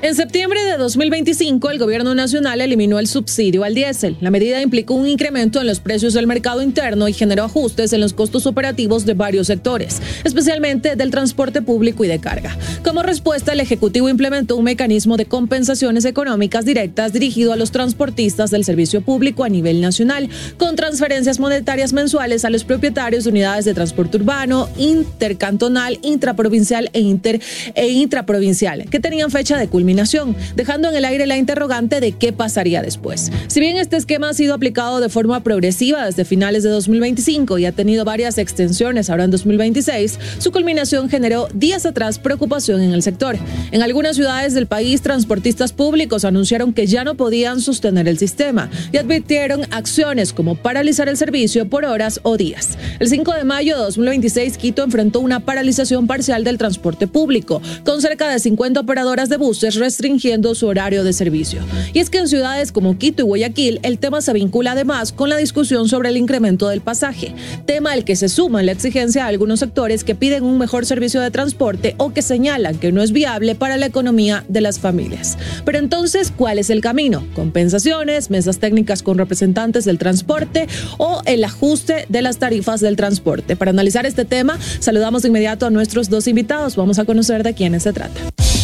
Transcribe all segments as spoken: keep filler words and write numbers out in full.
En septiembre de dos mil veinticinco, el gobierno nacional eliminó el subsidio al diésel. La medida implicó un incremento en los precios del mercado interno y generó ajustes en los costos operativos de varios sectores, especialmente del transporte público y de carga. Como respuesta, el Ejecutivo implementó un mecanismo de compensaciones económicas directas dirigido a los transportistas del servicio público a nivel nacional, con transferencias monetarias mensuales a los propietarios de unidades de transporte urbano, intercantonal, intraprovincial e, inter, e intraprovincial, que tenían fecha de culminación, dejando en el aire la interrogante de qué pasaría después. Si bien este esquema ha sido aplicado de forma progresiva desde finales de dos mil veinticinco y ha tenido varias extensiones ahora en dos mil veintiséis, su culminación generó días atrás preocupación en el sector. En algunas ciudades del país, transportistas públicos anunciaron que ya no podían sostener el sistema y advirtieron acciones como paralizar el servicio por horas o días. El cinco de mayo de dos mil veintiséis, Quito enfrentó una paralización parcial del transporte público, con cerca de cincuenta operadoras de buses restringiendo su horario de servicio. Y es que en ciudades como Quito y Guayaquil, el tema se vincula además con la discusión sobre el incremento del pasaje, tema al que se suma la exigencia a algunos sectores que piden un mejor servicio de transporte o que señalan que no es viable para la economía de las familias. Pero entonces, ¿cuál es el camino? ¿Compensaciones, mesas técnicas con representantes del transporte o el ajuste de las tarifas del transporte? Para analizar este tema, saludamos de inmediato a nuestros dos invitados. Vamos a conocer de quiénes se trata.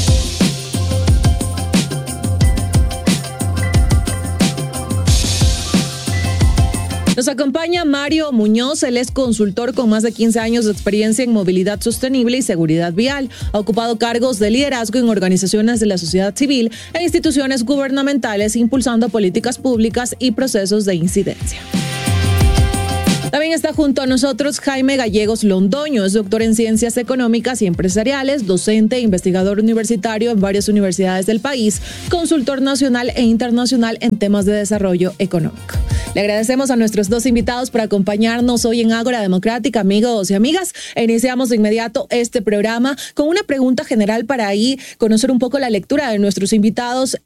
Nos acompaña Mario Muñoz, él es consultor con más de quince años de experiencia en movilidad sostenible y seguridad vial. Ha ocupado cargos de liderazgo en organizaciones de la sociedad civil e instituciones gubernamentales, impulsando políticas públicas y procesos de incidencia. También está junto a nosotros Jaime Gallegos Londoño, es doctor en Ciencias Económicas y Empresariales, docente e investigador universitario en varias universidades del país, consultor nacional e internacional en temas de desarrollo económico. Le agradecemos a nuestros dos invitados por acompañarnos hoy en Ágora Democrática, amigos y amigas. E iniciamos de inmediato este programa con una pregunta general para ahí conocer un poco la lectura de nuestros invitados